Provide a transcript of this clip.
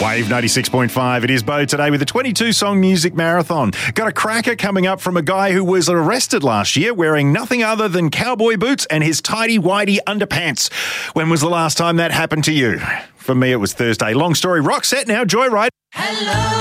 Wave 96.5. It is Bo today with a 22-song music marathon. Got a cracker coming up from a guy who was arrested last year wearing nothing other than cowboy boots and his tidy-whitey underpants. When was the last time that happened to you? For me, it was Thursday. Long story rock set now. Joyride. Hello.